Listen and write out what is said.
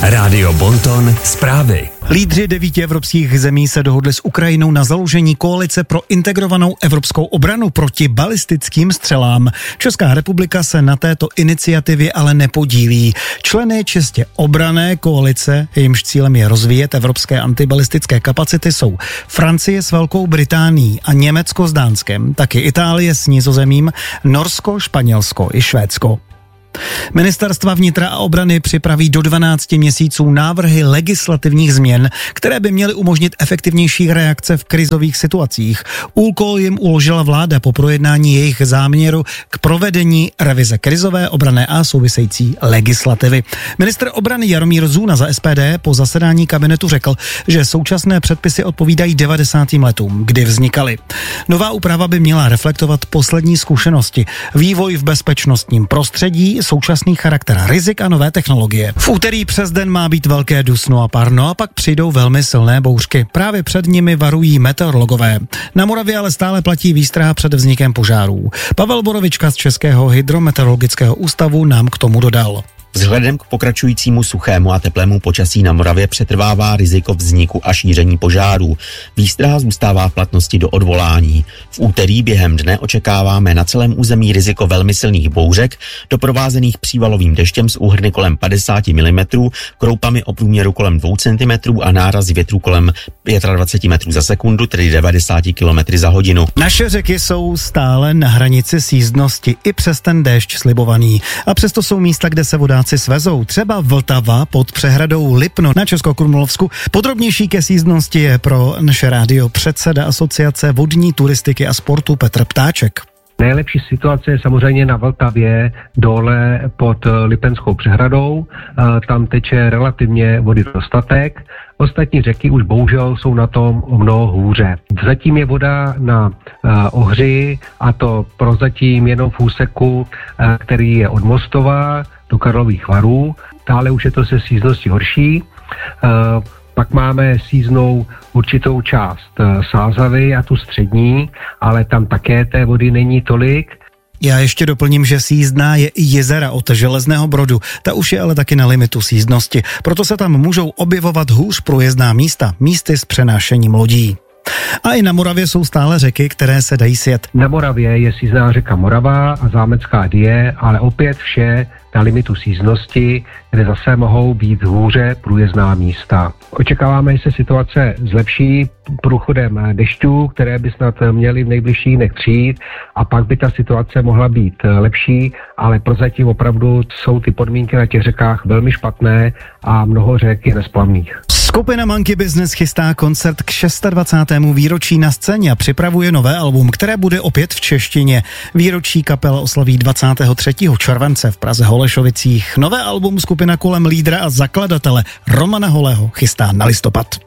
Rádio Bonton zprávy. Lídři 9 evropských zemí se dohodli s Ukrajinou na založení koalice pro integrovanou evropskou obranu proti balistickým střelám. Česká republika se na této iniciativě ale nepodílí. Členy čistě obranné koalice, jejímž cílem je rozvíjet evropské antibalistické kapacity, jsou Francie s Velkou Británií a Německo s Dánskem, taky Itálie s Nizozemím, Norsko, Španělsko i Švédsko. Ministerstva vnitra a obrany připraví do 12 měsíců návrhy legislativních změn, které by měly umožnit efektivnější reakce v krizových situacích. Úkol jim uložila vláda po projednání jejich záměru k provedení revize krizové, obranné a související legislativy. Ministr obrany Jaromír Zůna za SPD po zasedání kabinetu řekl, že současné předpisy odpovídají 90. letům, kdy vznikaly. Nová úprava by měla reflektovat poslední zkušenosti, vývoj v bezpečnostním prostředí, současný charakter rizik a nové technologie. V úterý přes den má být velké dusno a parno a pak přijdou velmi silné bouřky. Právě před nimi varují meteorologové. Na Moravě ale stále platí výstraha před vznikem požárů. Pavel Borovička z Českého hydrometeorologického ústavu nám k tomu dodal. Vzhledem k pokračujícímu suchému a teplému počasí na Moravě přetrvává riziko vzniku a šíření požárů. Výstraha zůstává v platnosti do odvolání. V úterý během dne očekáváme na celém území riziko velmi silných bouřek, doprovázených přívalovým deštěm s úhrny kolem 50 mm, kroupami o průměru kolem 2 cm a nárazy větru kolem 25 metrů za sekundu, tedy 90 km za hodinu. Naše řeky jsou stále na hranici sjízdnosti i přes ten déšť slibovaný. A přesto jsou místa, kde se vodáci svezou, třeba Vltava pod přehradou Lipno na Českokrumlovsku. Podrobnější ke sjízdnosti je pro naše rádio předseda Asociace vodní turistiky a sportu Petr Ptáček. Nejlepší situace je samozřejmě na Vltavě dole pod Lipenskou přehradou. Tam teče relativně vody dostatek. Ostatní řeky už bohužel jsou na tom o mnoho hůře. Zatím je voda na Ohři, a to prozatím jenom v úseku, který je od Mostova do Karlových Varů. Dále už je to se sjízdností horší. Pak máme sjízdnou určitou část Sázavy a tu střední, ale tam také té vody není tolik. Já ještě doplním, že sjízdná je i jezera od Železného Brodu. Ta už je ale taky na limitu sjízdnosti. Proto se tam můžou objevovat hůř průjezdná místa, místy s přenášením lodí. A i na Moravě jsou stále řeky, které se dají sjet. Na Moravě je sjízdná řeka Morava a Zámecká Dyje, ale opět vše na limitu sjízdnosti, kde zase mohou být hůře průjezdná místa. Očekáváme, že se situace zlepší průchodem dešťů, které by snad měly v nejbližších dnech přijít, a pak by ta situace mohla být lepší, ale prozatím opravdu jsou ty podmínky na těch řekách velmi špatné a mnoho řek je nesplavných. Skupina Monkey Business chystá koncert k 26. výročí na scéně a připravuje nové album, které bude opět v češtině. Výročí kapela oslaví 23. července v Praze Holešovicích. Nové album skupina kolem lídra a zakladatele Romana Holého chystá na listopad.